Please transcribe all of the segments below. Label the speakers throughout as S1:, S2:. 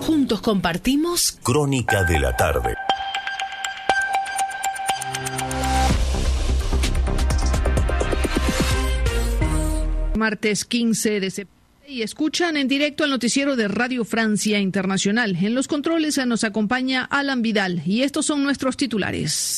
S1: Juntos compartimos
S2: Crónica de la Tarde.
S3: Martes 15 de septiembre y escuchan en directo el noticiero de Radio Francia Internacional. En los controles nos acompaña Alan Vidal y estos son nuestros titulares.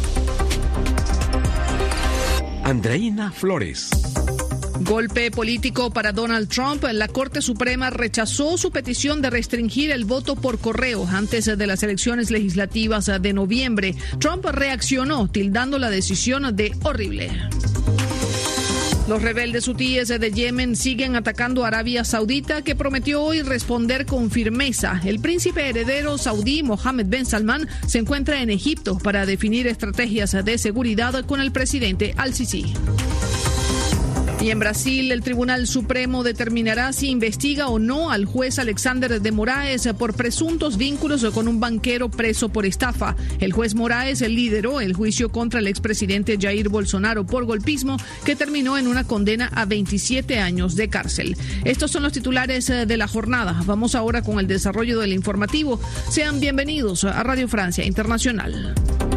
S4: Andreina Flores.
S3: Golpe político para Donald Trump. La Corte Suprema rechazó su petición de restringir el voto por correo antes de las elecciones legislativas de noviembre. Trump reaccionó tildando la decisión de horrible. Los rebeldes hutíes de Yemen siguen atacando a Arabia Saudita, que prometió hoy responder con firmeza. El príncipe heredero saudí Mohammed Ben Salman se encuentra en Egipto para definir estrategias de seguridad con el presidente Al-Sisi. Y en Brasil, el Tribunal Supremo determinará si investiga o no al juez Alexander de Moraes por presuntos vínculos con un banquero preso por estafa. El juez Moraes lideró el juicio contra el expresidente Jair Bolsonaro por golpismo, que terminó en una condena a 27 años de cárcel. Estos son los titulares de la jornada. Vamos ahora con el desarrollo del informativo. Sean bienvenidos a Radio Francia Internacional.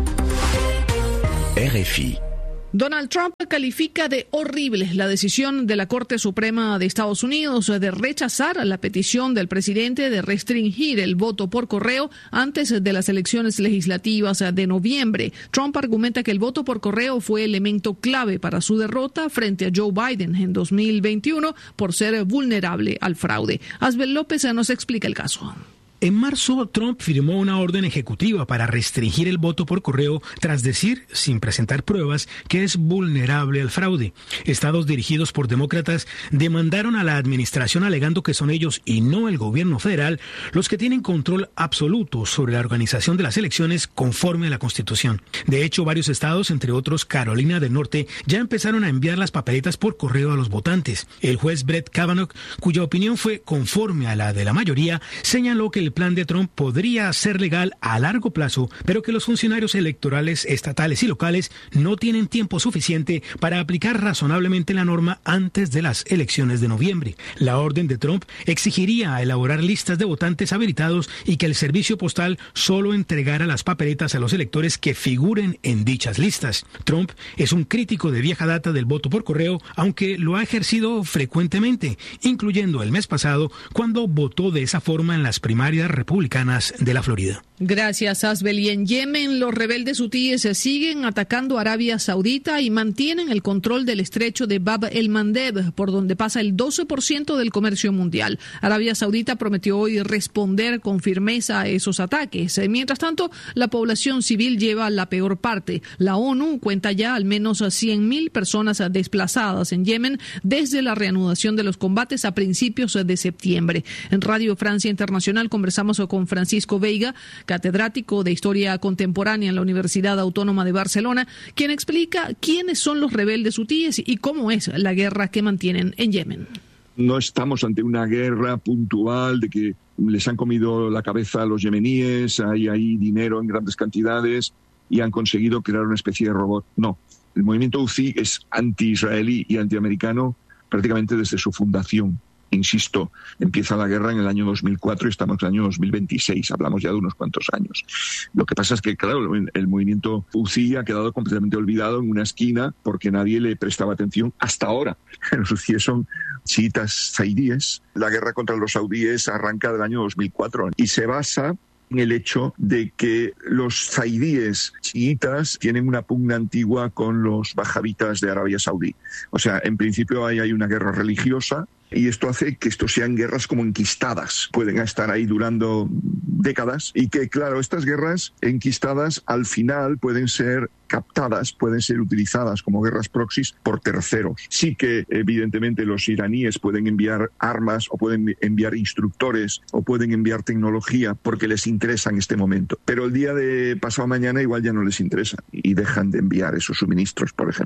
S2: RFI.
S3: Donald Trump califica de horrible la decisión de la Corte Suprema de Estados Unidos de rechazar la petición del presidente de restringir el voto por correo antes de las elecciones legislativas de noviembre. Trump argumenta que el voto por correo fue elemento clave para su derrota frente a Joe Biden en 2021 por ser vulnerable al fraude. Asbel López nos explica el caso.
S5: En marzo, Trump firmó una orden ejecutiva para restringir el voto por correo tras decir, sin presentar pruebas, que es vulnerable al fraude. Estados dirigidos por demócratas demandaron a la administración alegando que son ellos y no el gobierno federal los que tienen control absoluto sobre la organización de las elecciones conforme a la Constitución. De hecho, varios estados, entre otros Carolina del Norte, ya empezaron a enviar las papeletas por correo a los votantes. El juez Brett Kavanaugh, cuya opinión fue conforme a la de la mayoría, señaló que el plan de Trump podría ser legal a largo plazo, pero que los funcionarios electorales estatales y locales no tienen tiempo suficiente para aplicar razonablemente la norma antes de las elecciones de noviembre. La orden de Trump exigiría elaborar listas de votantes habilitados y que el servicio postal solo entregara las papeletas a los electores que figuren en dichas listas. Trump es un crítico de vieja data del voto por correo, aunque lo ha ejercido frecuentemente, incluyendo el mes pasado, cuando votó de esa forma en las primarias republicanas de la Florida.
S3: Gracias, Asbel. Y en Yemen, los rebeldes hutíes siguen atacando a Arabia Saudita y mantienen el control del estrecho de Bab el-Mandeb, por donde pasa el 12% del comercio mundial. Arabia Saudita prometió hoy responder con firmeza a esos ataques. Mientras tanto, la población civil lleva la peor parte. La ONU cuenta ya al menos 100.000 personas desplazadas en Yemen desde la reanudación de los combates a principios de septiembre. En Radio Francia Internacional conversamos con Francisco Veiga, catedrático de Historia Contemporánea en la Universidad Autónoma de Barcelona, quien explica quiénes son los rebeldes hutíes y cómo es la guerra que mantienen en Yemen.
S6: No estamos ante una guerra puntual de que les han comido la cabeza a los yemeníes, hay ahí dinero en grandes cantidades y han conseguido crear una especie de robot. No, el movimiento hutí es anti-israelí y antiamericano prácticamente desde su fundación. Insisto, empieza la guerra en el año 2004 y estamos en el año 2026, hablamos ya de unos cuantos años. Lo que pasa es que, claro, el movimiento hutí ha quedado completamente olvidado en una esquina porque nadie le prestaba atención hasta ahora. Los hutíes son chiitas zaidíes. La guerra contra los saudíes arranca del año 2004 y se basa en el hecho de que los zaidíes chiitas tienen una pugna antigua con los wahabitas de Arabia Saudí. O sea, en principio hay una guerra religiosa y esto hace que esto sean guerras como enquistadas. Pueden estar ahí durando décadas y que, claro, estas guerras enquistadas al final pueden ser captadas, pueden ser utilizadas como guerras proxies por terceros. Sí que, evidentemente, los iraníes pueden enviar armas o pueden enviar instructores o pueden enviar tecnología porque les interesa en este momento. Pero el día de pasado mañana igual ya no les interesa y dejan de enviar esos suministros, por ejemplo.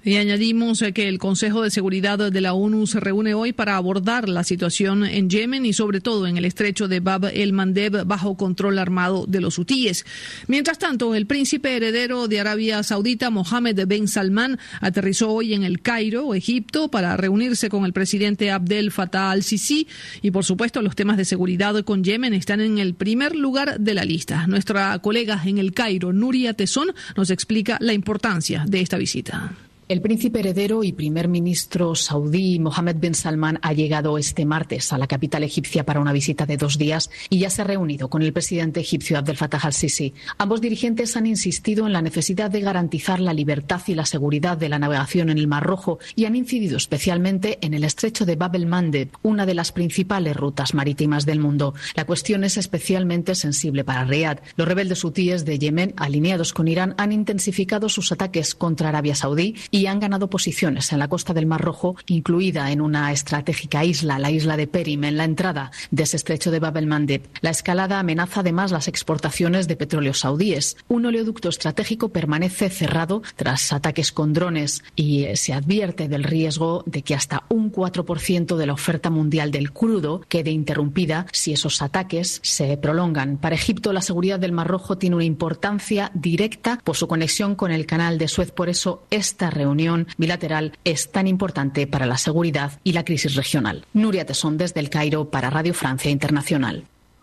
S3: Y añadimos que el Consejo de Seguridad de la ONU se reúne hoy para abordar la situación en Yemen y sobre todo en el estrecho de Bab el-Mandeb bajo control armado de los hutíes. Mientras tanto, el príncipe heredero de Arabia Saudita, Mohammed bin Salman, aterrizó hoy en El Cairo, Egipto, para reunirse con el presidente Abdel Fattah al-Sisi y, por supuesto, los temas de seguridad con Yemen están en el primer lugar de la lista. Nuestra colega en El Cairo, Nuria Tesón, nos explica la importancia de esta visita.
S1: El príncipe heredero y primer ministro saudí Mohammed bin Salman ha llegado este martes a la capital egipcia para una visita de 2 días y ya se ha reunido con el presidente egipcio Abdel Fattah al-Sisi. Ambos dirigentes han insistido en la necesidad de garantizar la libertad y la seguridad de la navegación en el Mar Rojo y han incidido especialmente en el estrecho de Bab el-Mandeb, una de las principales rutas marítimas del mundo. La cuestión es especialmente sensible para Riad. Los rebeldes hutíes de Yemen, alineados con Irán, han intensificado sus ataques contra Arabia Saudí y han ganado posiciones en la costa del Mar Rojo, incluida en una estratégica isla, la isla de Perim, en la entrada de ese estrecho de Bab el-Mandeb. La escalada amenaza además las exportaciones de petróleo saudíes. Un oleoducto estratégico permanece cerrado tras ataques con drones y se advierte del riesgo de que hasta un 4% de la oferta mundial del crudo quede interrumpida si esos ataques se prolongan. Para Egipto, la seguridad del Mar Rojo tiene una importancia directa por su conexión con el Canal de Suez. Por eso, esta reunión bilateral es tan importante para la seguridad y la crisis regional. Nuria Tesón desde El Cairo para Radio Francia Internacional.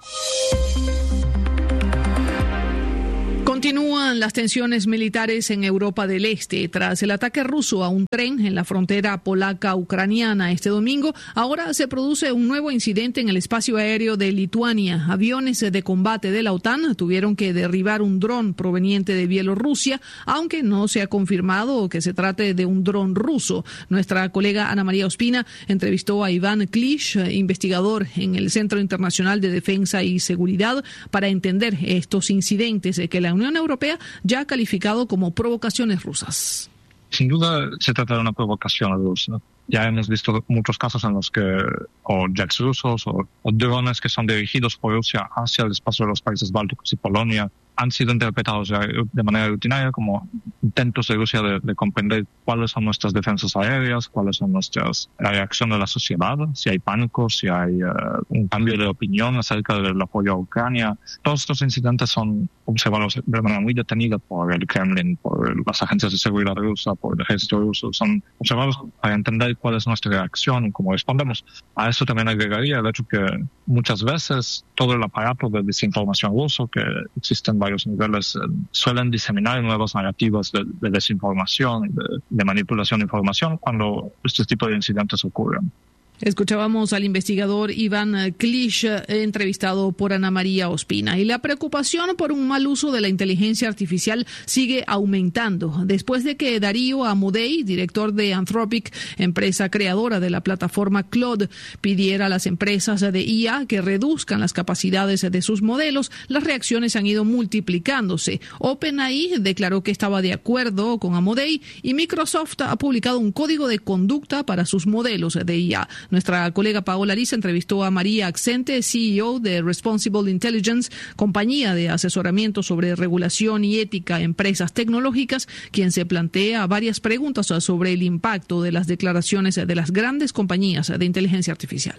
S3: Continúan las tensiones militares en Europa del Este. Tras el ataque ruso a un tren en la frontera polaca-ucraniana este domingo, ahora se produce un nuevo incidente en el espacio aéreo de Lituania. Aviones de combate de la OTAN tuvieron que derribar un dron proveniente de Bielorrusia, aunque no se ha confirmado que se trate de un dron ruso. Nuestra colega Ana María Ospina entrevistó a Iván Klisch, investigador en el Centro Internacional de Defensa y Seguridad, para entender estos incidentes que la Unión Europea ya ha calificado como provocaciones rusas.
S2: Sin duda se trata de una provocación rusa. Ya hemos visto muchos casos en los que o jets rusos o drones que son dirigidos por Rusia hacia el espacio de los países bálticos y Polonia han sido interpretados de manera rutinaria como intentos de Rusia de comprender cuáles son nuestras defensas aéreas, cuáles son la reacción de la sociedad, si hay pánico, si hay un cambio de opinión acerca del apoyo a Ucrania. Todos estos incidentes son observados de manera muy detenida por el Kremlin, por las agencias de seguridad rusa, por el ejército ruso. Son observados para entender cuál es nuestra reacción y cómo respondemos. A eso también agregaría el hecho que muchas veces todo el aparato de desinformación ruso, que existen varios niveles, suelen diseminar nuevas narrativas de desinformación y de manipulación de información cuando este tipo de incidentes ocurren.
S3: Escuchábamos al investigador Iván Klisch, entrevistado por Ana María Ospina. Y la preocupación por un mal uso de la inteligencia artificial sigue aumentando. Después de que Darío Amodei, director de Anthropic, empresa creadora de la plataforma Claude, pidiera a las empresas de IA que reduzcan las capacidades de sus modelos, las reacciones han ido multiplicándose. OpenAI declaró que estaba de acuerdo con Amodei y Microsoft ha publicado un código de conducta para sus modelos de IA. Nuestra colega Paola Ariza entrevistó a María Accente, CEO de Responsible Intelligence, compañía de asesoramiento sobre regulación y ética en empresas tecnológicas, quien se plantea varias preguntas sobre el impacto de las declaraciones de las grandes compañías de inteligencia artificial.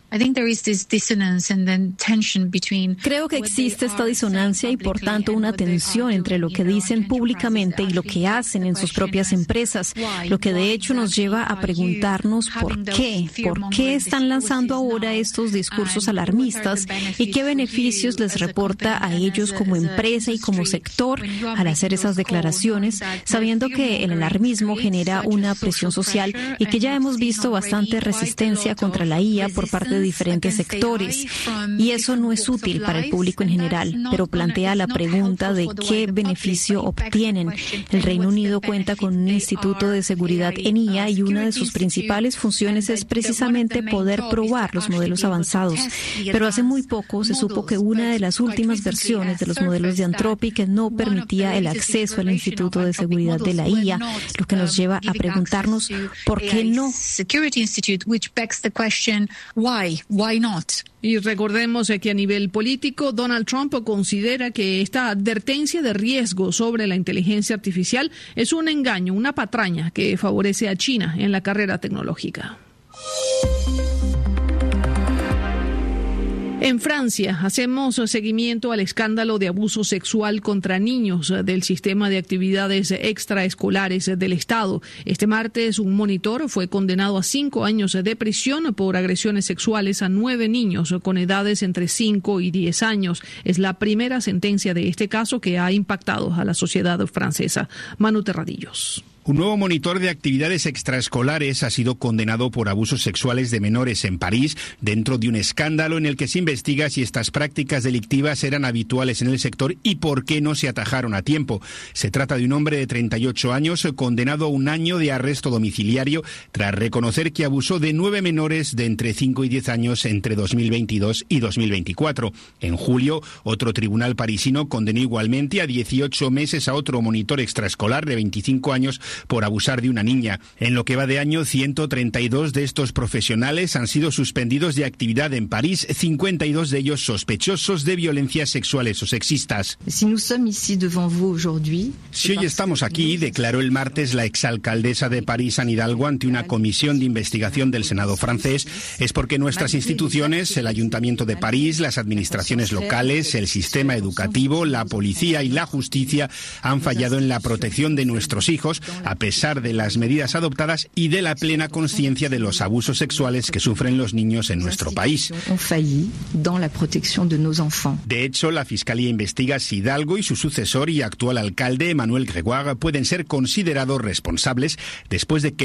S7: Creo que existe esta disonancia y, por tanto, una tensión entre lo que dicen públicamente y lo que hacen en sus propias empresas, lo que de hecho nos lleva a preguntarnos por qué están lanzando ahora estos discursos alarmistas y qué beneficios les reporta a ellos como empresa y como sector al hacer esas declaraciones, sabiendo que el alarmismo genera una presión social y que ya hemos visto bastante resistencia contra la IA por parte de diferentes sectores, y eso no es útil para el público en general, pero plantea la pregunta de qué beneficio obtienen. El Reino Unido cuenta con un instituto de seguridad en IA y una de sus principales funciones es precisamente poder probar los modelos avanzados, pero hace muy poco se supo que una de las últimas versiones de los modelos de Anthropic no permitía el acceso al instituto de seguridad de la IA, lo que nos lleva a preguntarnos ¿por qué no?
S8: Why not?
S3: Y recordemos que a nivel político, Donald Trump considera que esta advertencia de riesgo sobre la inteligencia artificial es un engaño, una patraña que favorece a China en la carrera tecnológica. En Francia, hacemos seguimiento al escándalo de abuso sexual contra niños del sistema de actividades extraescolares del Estado. Este martes, un monitor fue condenado a 5 años de prisión por agresiones sexuales a 9 niños con edades entre 5 y 10 años. Es la primera sentencia de este caso que ha impactado a la sociedad francesa. Manu Terradillos.
S9: Un nuevo monitor de actividades extraescolares ha sido condenado por abusos sexuales de menores en París, dentro de un escándalo en el que se investiga si estas prácticas delictivas eran habituales en el sector y por qué no se atajaron a tiempo. Se trata de un hombre de 38 años condenado a 1 año de arresto domiciliario tras reconocer que abusó de 9 menores de entre 5 y 10 años entre 2022 y 2024. En julio, otro tribunal parisino condenó igualmente a 18 meses a otro monitor extraescolar de 25 años por abusar de una niña. En lo que va de año, 132 de estos profesionales han sido suspendidos de actividad en París, 52 de ellos sospechosos de violencias sexuales o sexistas.
S10: Si
S9: hoy estamos aquí, declaró el martes la exalcaldesa de París, Anne Hidalgo, ante una comisión de investigación del Senado francés, es porque nuestras instituciones, el Ayuntamiento de París, las administraciones locales, el sistema educativo, la policía y la justicia han fallado en la protección de nuestros hijos, a pesar de las medidas adoptadas y de la plena conciencia de los abusos sexuales que sufren los niños en nuestro país. De hecho, la Fiscalía investiga si Hidalgo y su sucesor y actual alcalde, Emmanuel Grégoire, pueden ser considerados responsables después de que